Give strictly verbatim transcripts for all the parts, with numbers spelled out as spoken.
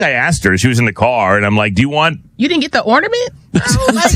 I asked her, she was in the car, and I'm like, do you want... You didn't get the ornament? That's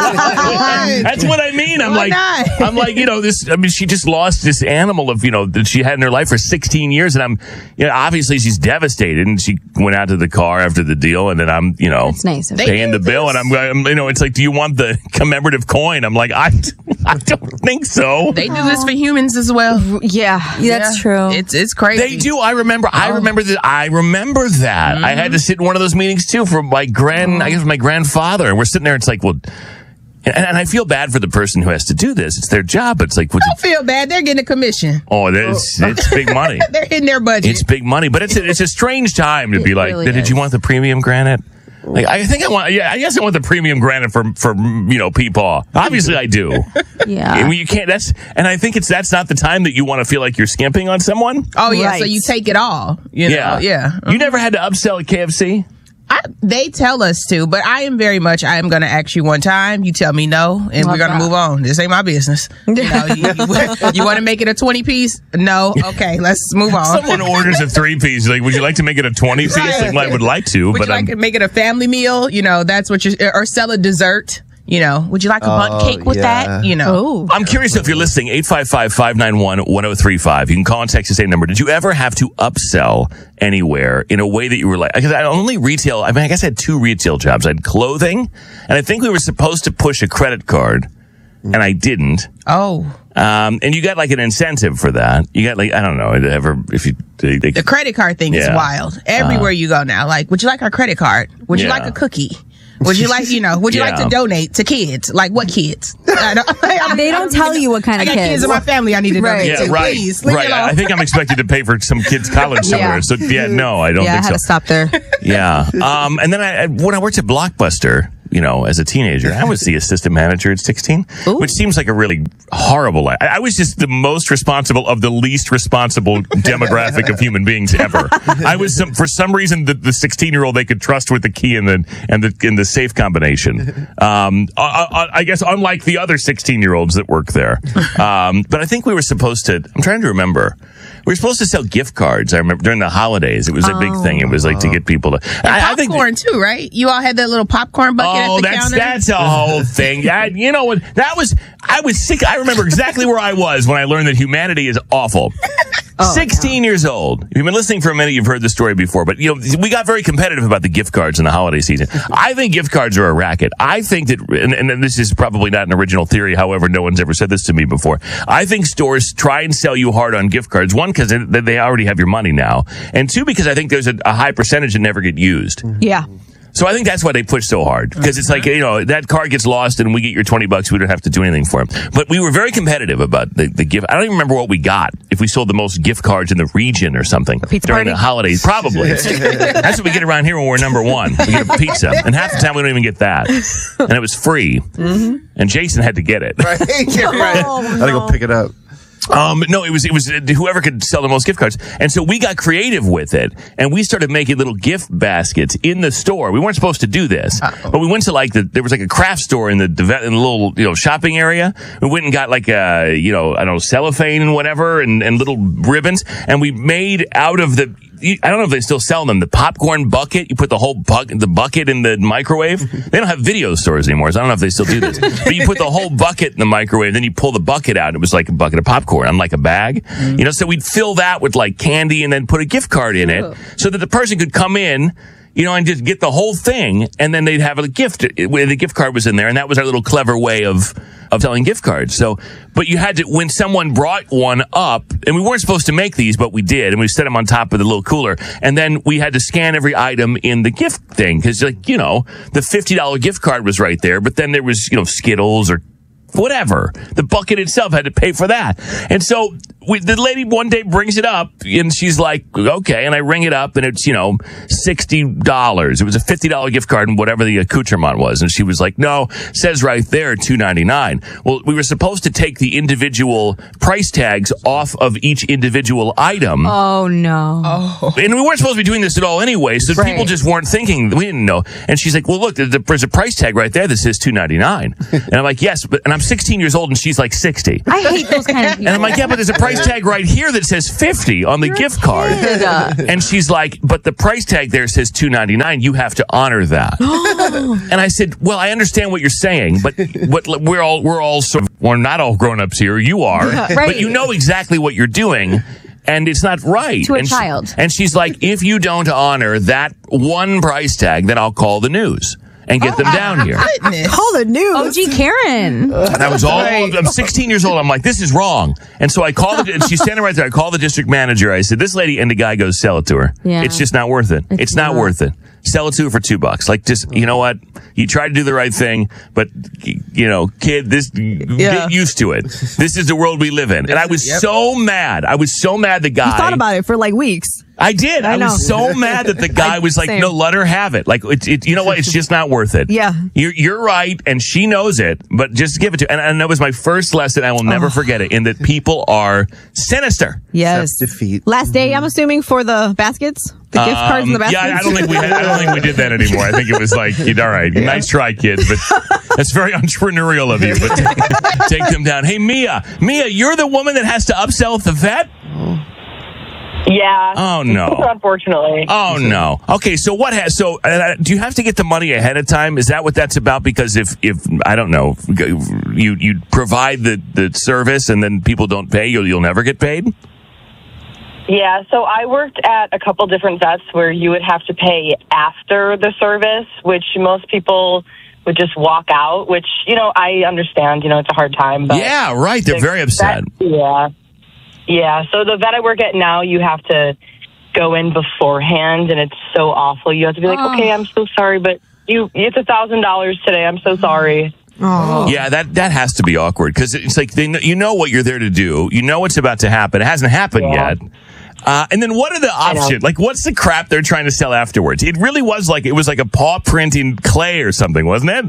what I mean. I'm Why like, not? I'm like, you know, this, I mean, she just lost this animal of, you know, that she had in her life for sixteen years. And I'm, you know, obviously she's devastated. And she went out to the car after the deal. And then I'm, you know, That's nice of paying the bill. And I'm, I'm, you know, it's like, do you want the commemorative coin? I'm like, I, I don't think so. They do this for humans as well. Yeah, that's Yeah. true. It's it's crazy. They do. I remember. I remember that. I remember that. I had to sit in one of those meetings too for my grand. I guess my grandfather. And we're sitting there. It's like, well, and, and I feel bad for the person who has to do this. It's their job. It's like, would Don't feel bad. They're getting a commission. oh, it's it's big money. They're hitting their budget. It's big money, but it's a, it's a strange time to be It like, really did is. you want the premium granite? Like, I think I want. Yeah, I guess I want the premium granite for for you know Peepaw. Obviously, I do. yeah. I mean, you can't. That's and I think it's that's not the time that you want to feel like you're skimping on someone. oh yeah, Right. so you take it all. You know? Yeah, yeah. You never had to upsell at K F C. I, they tell us to, but I am very much. I am going to ask you one time. You tell me no, and Love we're going to that. move on. This ain't my business. You, know, you, you, you want to make it a twenty piece? No. Okay, let's move on. Someone orders a three piece. Like, would you like to make it a twenty piece? Right. Like, well, I would like to, Would but you like I'm. to make it a family meal? You know, that's what you're, or sell a dessert. You know, would you like a Oh, bundt cake with yeah. that? You know, Oh. I'm curious if you're listening, eight five five, five nine one, one oh three five. You can call and text the same number. Did you ever have to upsell anywhere in a way that you were like, because I only retail, I mean, I guess I had two retail jobs. I had clothing, and I think we were supposed to push a credit card, and I didn't. oh, Um, and you got like an incentive for that. You got like, I don't know, ever, if you, they, they, the credit card thing is Yeah. wild. Everywhere you go now, like, would you like our credit card? Would you Yeah. like a cookie? Would you like, you know, would you like Yeah. to donate to kids? Like what kids? I don't, They don't tell you what kind I of got kids. kids in my family I need to Right. donate yeah, to. right, Please, leave right. me alone. I think I'm expected to pay for some kid's college somewhere. Yeah. So yeah, no, I don't yeah, I think had so. to stop there. Yeah. Um, and then I, I- when I worked at Blockbuster, you know, as a teenager, I was the assistant manager at sixteen, Ooh. which seems like a really horrible life. I, I was just the most responsible of the least responsible demographic of human beings ever. I was some, for some reason, the, the sixteen year old they could trust with the key and the, and the, and the safe combination. Um, I, I, I guess unlike the other sixteen year olds that work there. Um, but I think we were supposed to, I'm trying to remember. We were supposed to sell gift cards. I remember during the holidays, it was a big thing. It was like to get people to, I, I think, popcorn too, right? You all had that little popcorn bucket Oh, at the that's counter. that's a whole thing. Yeah, you know what? That was I was sick. I remember exactly where I was when I learned that humanity is awful. sixteen years old. If you've been listening for a minute, you've heard the story before. But, you know, we got very competitive about the gift cards in the holiday season. I think gift cards are a racket. I think that, and, and this is probably not an original theory, however, no one's ever said this to me before. I think stores try and sell you hard on gift cards. One, because they, they already have your money now. And two, because I think there's a, a high percentage that never get used. Yeah. So I think that's why they push so hard, because it's like, you know, that card gets lost and we get your twenty bucks. We don't have to do anything for him. But we were very competitive about the, the gift. I don't even remember what we got, if we sold the most gift cards in the region or something pizza during party? the holidays. Probably. That's what we get around here when we're number one. We get a pizza. And half the time we don't even get that. And it was free. Mm-hmm. And Jason had to get it. Right. Yeah, right. Oh, I gotta go pick it up. Um, no, it was, it was whoever could sell the most gift cards. And so we got creative with it and we started making little gift baskets in the store. We weren't supposed to do this, Uh-oh. but we went to like the, there was like a craft store in the, in the little, you know, shopping area. We went and got like a, you know, I don't know, cellophane and whatever and, and little ribbons. And we made out of the, I don't know if they still sell them, the popcorn bucket. You put the whole bucket, the bucket in the microwave. They don't have video stores anymore, so I don't know if they still do this. But you put the whole bucket in the microwave, then you pull the bucket out. It was like a bucket of popcorn on like a bag. Mm-hmm. You know, so we'd fill that with like candy and then put a gift card in it so that the person could come in, you know, and just get the whole thing, and then they'd have a gift where the gift card was in there, and that was our little clever way of of selling gift cards. So, but you had to, when someone brought one up, and we weren't supposed to make these, but we did, and we set them on top of the little cooler, and then we had to scan every item in the gift thing, because, like, you know, the fifty dollar gift card was right there, but then there was, you know, Skittles or whatever. The bucket itself had to pay for that. And so we, the lady one day brings it up and she's like, okay. And I ring it up and it's, you know, sixty dollars. It was a fifty dollar gift card and whatever the accoutrement was. And she was like, no, says right there, two ninety-nine. Well, we were supposed to take the individual price tags off of each individual item. Oh, no. Oh. And we weren't supposed to be doing this at all anyway, so Right. people just weren't thinking. We didn't know. And she's like, well, look, there's a price tag right there that says two ninety-nine. And I'm like, yes, but, and I'm sixteen years old and she's like sixty. I hate those kind of people. And I'm like, yeah, but there's a price price tag right here that says fifty on the You're gift a card. kid. And she's like, but the price tag there says two ninety-nine. You have to honor that. And I said, well, I understand what you're saying, but what we're all we're all sort of, we're not all grown ups here. You are, Right. but you know exactly what you're doing. And it's not right. To a and child. She, and she's like, if you don't honor that one price tag, then I'll call the news and get them down here. Goodness. Call the news. O G Karen. And I was all, I'm sixteen years old. I'm like, this is wrong. And so I called it, and she's standing right there. I called the district manager. I said, this lady, and the guy goes, sell it to her. Yeah. It's just not worth it. It's, It's not, not. worth it. Sell it to her for two bucks. Like, just, you know what? You try to do the right thing, but, you know, kid, this, get used to it. This is the world we live in. And I was Yep. so mad. I was so mad the guy. You thought about it for like weeks. I did. I, I know. was so mad that the guy I- was like, same. no, let her have it. Like, it, it, you know what? It's just not worth it. Yeah. You're, you're right, and she knows it, but just give it to her. And, and that was my first lesson. I will never forget it, in that people are sinister. Yes. Accept defeat. Last day, I'm assuming, for the baskets? The gift cards in the Um, baskets? Yeah, I don't think we had, I don't think we did that anymore. I think it was like, all right, nice try, kids, but that's very entrepreneurial of you. But take, take them down. Hey, Mia, Mia, you're the woman that has to upsell at the vet? Yeah. Oh no. Unfortunately. Oh no. Okay, so what has so uh, do you have to get the money ahead of time? Is that what that's about? Because if if I don't know, you you provide the the service and then people don't pay, you'll you'll never get paid? Yeah, so I worked at a couple different vets where you would have to pay after the service, which most people would just walk out, which, you know, I understand, you know, it's a hard time. But Yeah, right. They're very upset. That, yeah. Yeah, so the vet I work at now, you have to go in beforehand, and it's so awful. You have to be like, Oh. okay, I'm so sorry, but you it's a thousand dollars today. I'm so sorry. Oh. Yeah, that that has to be awkward because it's like they know, you know what you're there to do. You know what's about to happen. It hasn't happened Yeah. yet. Uh, and then what are the know. options? Like, what's the crap they're trying to sell afterwards? It really was like, it was like a paw print in clay or something, wasn't it?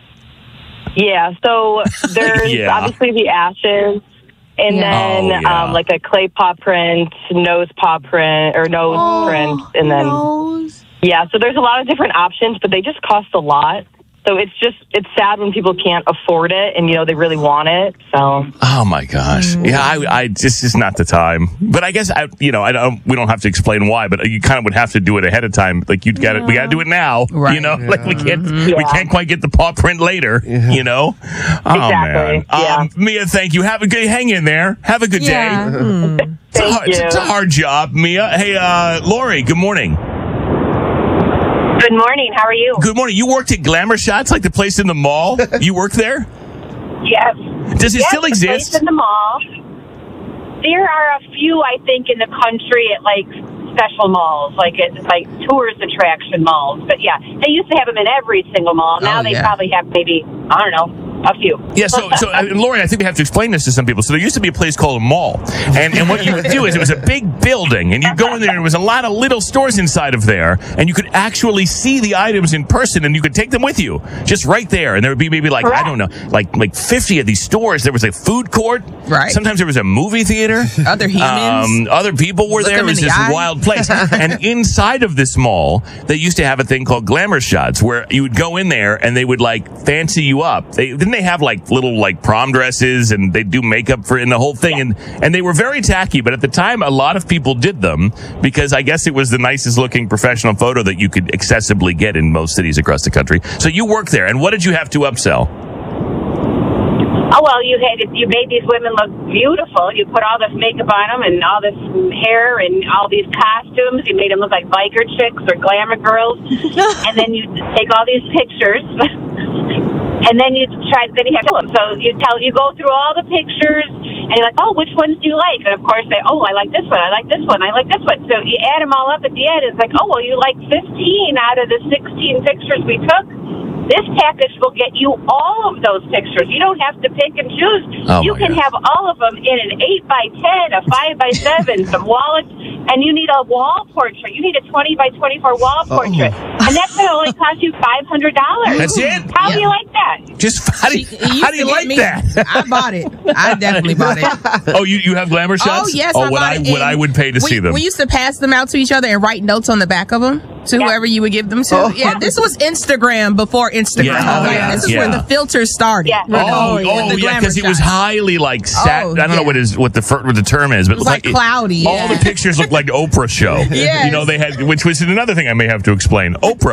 Yeah, so there's Yeah. obviously the ashes, and Yeah. then Oh, yeah. um, like a clay paw print, nose paw print, or nose Oh, print, and then Nose. yeah. So there's a lot of different options, but they just cost a lot. So it's just it's sad when people can't afford it, and you know they really want it. So Oh my gosh! Yeah, I, I just is not the time. But I guess I, you know, I don't. We don't have to explain why, but you kind of would have to do it ahead of time. Like you got it. We got to do it now. You Right. know, like we can't. We Yeah. can't quite get the paw print later. You know. Oh Exactly, man. yeah. Um, Mia, thank you. Have a good. Hang in there. Have a good Yeah. day. Hmm. It's a, Thank hard, it's, it's a you. hard job, Mia. Hey, uh, Lori. Good morning. good morning. How are you? Good morning. You worked at Glamour Shots, like the place in the mall. You work there? Yes. Does it Yes, still the place exist? in the mall. There are a few, I think, in the country at like special malls, like at like tourist attraction malls. But yeah, they used to have them in every single mall. Now Oh, they yeah. probably have maybe, I don't know, a few. Yeah, so, so uh, Lauren, I think we have to explain this to some people. So there used to be a place called a mall. And, and what you would do is it was a big building, and you'd go in there, and there was a lot of little stores inside of there, and you could actually see the items in person, and you could take them with you, just right there. And there would be maybe like, I don't know, like like fifty of these stores. There was a food court. Right. Sometimes there was a movie theater. Other humans. Um, other people were Look there. It them was in the this eye. wild place. And inside of this mall, they used to have a thing called Glamour Shots, where you would go in there and they would like fancy you up. They didn't they have like little like prom dresses, and they do makeup for in the whole thing, and and they were very tacky. But at the time, a lot of people did them because I guess it was the nicest looking professional photo that you could accessibly get in most cities across the country. So you worked there, and what did you have to upsell? Oh, well, you had you made these women look beautiful. You put all this makeup on them and all this hair and all these costumes. You made them look like biker chicks or glamour girls. And then you take all these pictures. And then you try. Then you have to tell them. So you tell. You go through all the pictures, and you're like, "Oh, which ones do you like?" And of course, they, "Oh, I like this one. I like this one. I like this one." So you add them all up at the end. It's like, "Oh, well, you like fifteen out of the sixteen pictures we took. This package will get you all of those pictures. You don't have to pick and choose. Oh, you my can God. have all of them in an eight by ten, a five by seven, some wallets, and you need a wall portrait. You need a twenty by twenty-four wall portrait, and that's going to only cost you five hundred dollars. That's it? How do Yeah. you like that? Just how do you, It used how do to you get like me- that? I bought it. I definitely bought it. Oh, you, you have Glamour Shots? Oh yes, Oh, I what bought I it. what And I would pay to we, see them. We used to pass them out to each other and write notes on the back of them. to Yeah. whoever you would give them to. Oh. Yeah, this was Instagram before Instagram. Yeah. Like, Yeah. This is Yeah. where the filters started. Yeah. You know, Oh, with oh, the yeah, glamour because it was shots. highly like sat. Oh, I don't know yeah. what is what the fir- what the term is, but It was like cloudy, All yeah. the pictures looked like Oprah show. Yes. You know, they had, which was another thing I may have to explain. Oprah